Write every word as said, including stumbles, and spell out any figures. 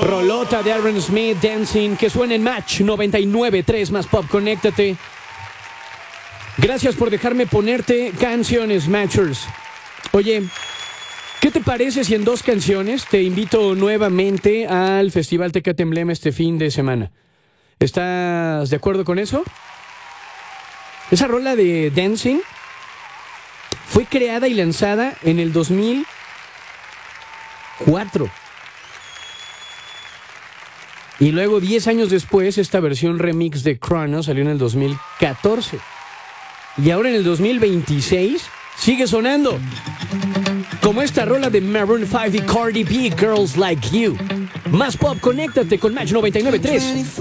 Rolota de Aaron Smith, Dancing, que suena en Match noventa y nueve punto tres más Pop, conéctate. Gracias por dejarme ponerte canciones, Matchers. Oye, ¿qué te parece si en dos canciones te invito nuevamente al Festival Tecate Emblema este fin de semana? ¿Estás de acuerdo con eso? Esa rola de Dancing fue creada y lanzada en el dos mil cuatro. Y luego, diez años después, esta versión remix de Chrono salió en el dos mil catorce. Y ahora en el dos mil veintiséis sigue sonando. Como esta rola de Maroon cinco y Cardi B, Girls Like You. Más Pop, conéctate con Match noventa y nueve punto tres.